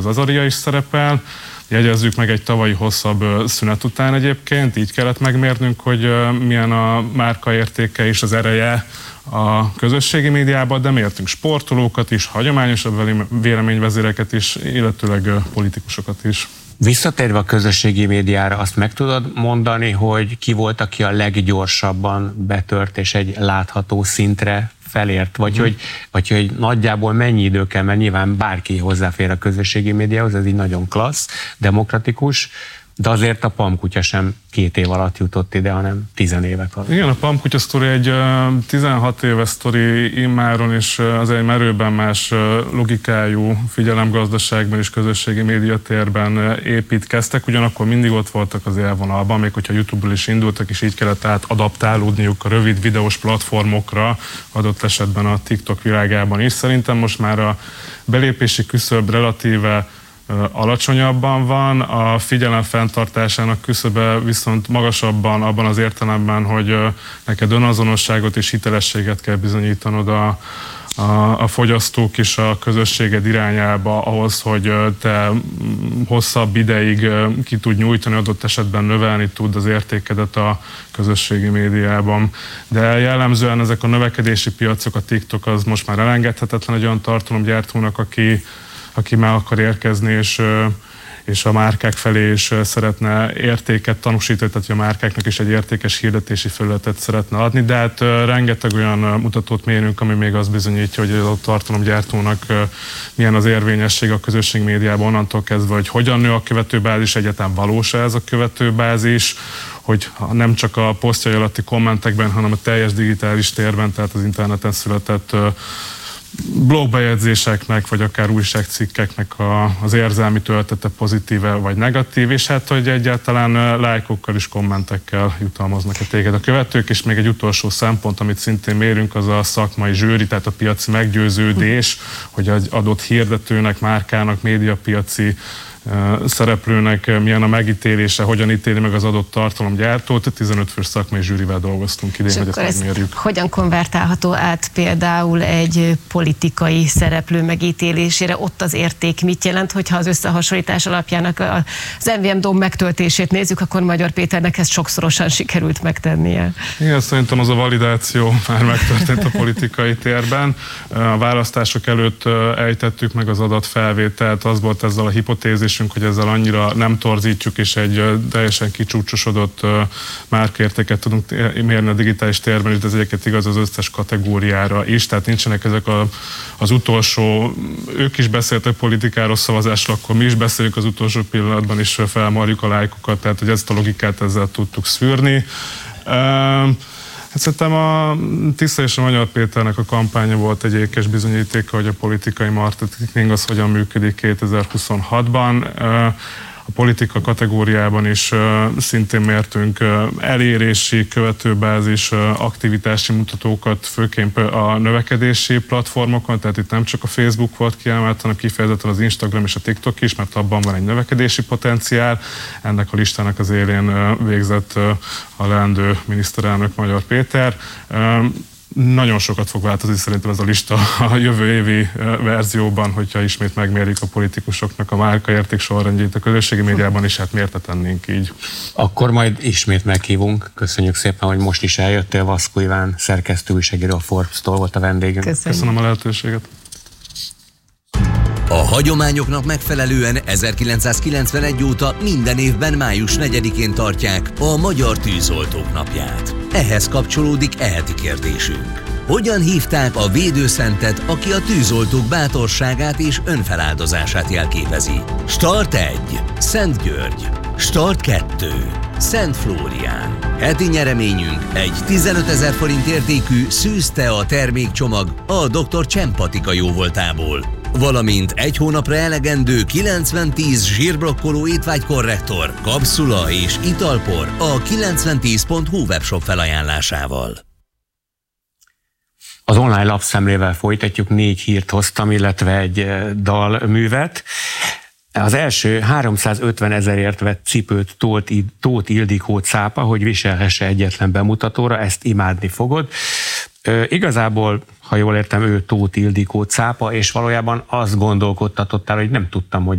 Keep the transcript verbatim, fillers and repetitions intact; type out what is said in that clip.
az Azaria is szerepel. Jegyezzük meg egy tavalyi hosszabb szünet után egyébként, így kellett megmérnünk, hogy milyen a márkaértéke és az ereje a közösségi médiában, de mértünk sportolókat is, hagyományosabb véleményvezéreket is, illetőleg politikusokat is. Visszatérve a közösségi médiára, azt meg tudod mondani, hogy ki volt, aki a leggyorsabban betört és egy látható szintre felért, vagy, hmm. hogy, vagy hogy nagyjából mennyi idő kell, mert nyilván bárki hozzáfér a közösségi médiához, ez így nagyon klassz, demokratikus, de azért a Pamkutya sem két év alatt jutott ide, hanem tizenévek alatt. Igen, a Pamkutya sztori egy tizenhat éves sztori immáron, és az egy merőben más logikájú figyelemgazdaságban és közösségi médiatérben építkeztek, ugyanakkor mindig ott voltak az élvonalban, még hogyha YouTube-ból is indultak, és így kellett át adaptálódniuk a rövid videós platformokra, adott esetben a TikTok világában is. Szerintem most már a belépési küszöb relatíve alacsonyabban van, a figyelem fenntartásának küszöbe viszont magasabban abban az értelemben, hogy neked önazonosságot és hitelességet kell bizonyítanod a, a, a fogyasztók és a közösséged irányába ahhoz, hogy te hosszabb ideig ki tud nyújtani, adott esetben növelni tud az értékedet a közösségi médiában. De jellemzően ezek a növekedési piacok, a TikTok az most már elengedhetetlen egy olyan tartalomgyártónak, aki aki meg akar érkezni, és, és a márkák felé is szeretne értéket tanúsítani, tehát a márkáknak is egy értékes hirdetési felületet szeretne adni, de hát rengeteg olyan mutatót mérünk, ami még azt bizonyítja, hogy a tartalomgyártónak milyen az érvényesség a közösségi médiában, onnantól kezdve, hogy hogyan nő a követőbázis, egyáltalán valós-e ez a követőbázis, hogy nem csak a posztjai alatti kommentekben, hanem a teljes digitális térben, tehát az interneten született blogbejegyzéseknek, vagy akár újságcikkeknek a, az érzelmi töltete pozitíve vagy negatív, és hát, hogy egyáltalán lájkokkal és kommentekkel jutalmaznak-e téged a követők, és még egy utolsó szempont, amit szintén mérünk, az a szakmai zsűri, tehát a piaci meggyőződés, hogy egy adott hirdetőnek, márkának, médiapiaci szereplőnek milyen a megítélése, hogyan ítéli meg az adott tartalomgyártót. tizenöt fős szakmai zsűrivel dolgoztunk idén, hogy ezt megmérjük. Hogyan konvertálható át például egy politikai szereplő megítélésére? Ott az érték mit jelent, hogyha az összehasonlítás alapjának az em vé em Dome megtöltését nézzük, akkor Magyar Péternek ezt sokszorosan sikerült megtennie. Igen, szerintem az a validáció már megtörtént a politikai térben. A választások előtt ejtettük meg az adatfelvételt, az volt ezzel a hipotézis, hogy ezzel annyira nem torzítjuk, és egy teljesen kicsúcsosodott márkaértéket tudunk mérni a digitális térben, és ez egyébként igaz az összes kategóriára is, tehát nincsenek ezek a, az utolsó, ők is beszéltek politikáról, szavazásról, akkor mi is beszéljük az utolsó pillanatban, és felmarjuk a lájkokat, tehát hogy ezt a logikát ezzel tudtuk szűrni. Hát szerintem a Tisza és a Magyar Péternek a kampánya volt egy ékes bizonyítéka, hogy a politikai marketing az hogyan működik kétezer-huszonhatban. A politika kategóriában is szintén mértünk elérési, követőbázis, aktivitási mutatókat, főként a növekedési platformokon, tehát itt nem csak a Facebook volt kiemelt, hanem kifejezetten az Instagram és a TikTok is, mert abban van egy növekedési potenciál. Ennek a listának az élén végzett a leendő miniszterelnök Magyar Péter. Nagyon sokat fog változni szerintem ez a lista a jövő évi verzióban, hogyha ismét megmérjük a politikusoknak a márkaérték sorrendjét a közösségi médiában, és hát miért tennénk így. Akkor majd ismét meghívunk. Köszönjük szépen, hogy most is eljöttél. Vaszkó Iván szerkesztő újságíró, a Forbes-tól volt a vendégünk. Köszönjük. Köszönöm a lehetőséget. A hagyományoknak megfelelően ezerkilencszázkilencvenegy óta minden évben május negyedikén tartják a Magyar Tűzoltók napját. Ehhez kapcsolódik eheti kérdésünk. Hogyan hívták a védőszentet, aki a tűzoltók bátorságát és önfeláldozását jelképezi? Start egy. Szent György. Start kettő. Szent Flórián. Heti nyereményünk egy tizenötezer forint értékű SÜSZ-TEA termékcsomag a doktor Csempatika jóvoltából, valamint egy hónapra elegendő kilencven tíz zsírblokkoló étvágykorrektor, kapszula és italpor a kilencventíz pont hu webshop felajánlásával. Az online lapszemlével folytatjuk, négy hírt hoztam, illetve egy dalművet. Az első háromszázötven ezerért vett cipőt Tóth Ildikó cápa, hogy viselhesse egyetlen bemutatóra, ezt imádni fogod. Ö, igazából, ha jól értem, ő Tóth Ildikó cápa, és valójában azt gondolkodtatottál, hogy nem tudtam, hogy